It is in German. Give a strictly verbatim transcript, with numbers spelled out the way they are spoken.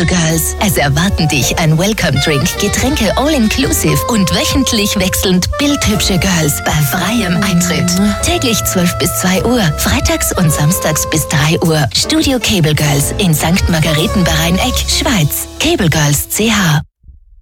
Cable Girls. Es erwarten dich ein Welcome-Drink, Getränke all-inclusive und wöchentlich wechselnd bildhübsche Girls bei freiem Eintritt. Täglich zwölf bis zwei Uhr, freitags und samstags bis drei Uhr. Studio Cable Girls in Sankt Margarethen bei Rhein-Eck, Schweiz. Cable Girls punkt c h